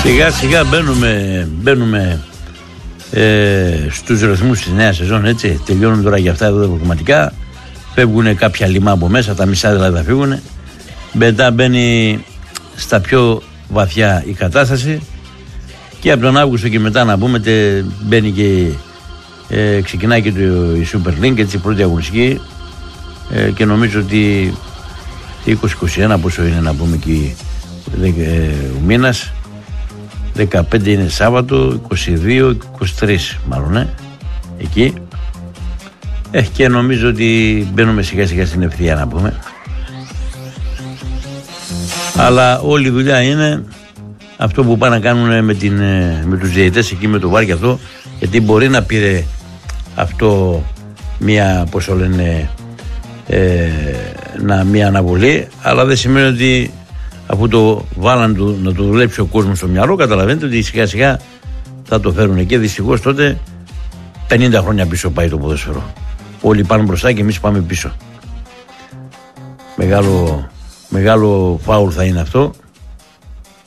Σιγά σιγά μπαίνουμε στους ρυθμούς της νέας σεζόν, έτσι. Τελειώνουν τώρα για αυτά εδώ τα προγραμματικά. Φεύγουν κάποια λιμά από μέσα, τα μισά δηλαδή θα φύγουν. Μετά μπαίνει στα πιο βαθιά η κατάσταση. Και από τον Αύγουστο και μετά να πούμε μπαίνει και ξεκινάει και η Super League, έτσι, η πρώτη αγωνιστική. Και νομίζω ότι 20-21 πόσο είναι να πούμε και ο μήνας, 15 είναι Σάββατο, 22-23 μάλλον, εκεί. Και νομίζω ότι μπαίνουμε σιγά σιγά στην ευθεία να πούμε. Αλλά όλη η δουλειά είναι αυτό που πάνε να κάνουν με τους διαιτητές εκεί, με το βάρ και αυτό, γιατί μπορεί να πήρε αυτό μια, πώς το λένε, μια αναβολή, αλλά δεν σημαίνει ότι αφού το βάλαν να το δουλέψει ο κόσμος στο μυαλό, καταλαβαίνετε ότι σιγά σιγά θα το φέρουν. Και δυστυχώς τότε 50 χρόνια πίσω πάει το ποδόσφαιρο. Όλοι πάνε μπροστά και εμείς πάμε πίσω. Μεγάλο φάουλ θα είναι αυτό.